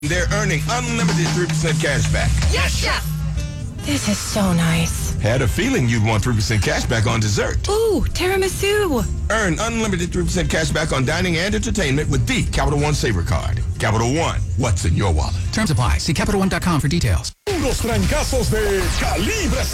They're earning unlimited 3% cash back. Yes, Chef! This is so nice. Had a feeling you'd want 3% cash back on dessert. Ooh, tiramisu. Earn unlimited 3% cash back on dining and entertainment with the Capital One Saver Card. Capital One, what's in your wallet? Terms apply. See CapitalOne.com for details. Unos trancazos de Calibre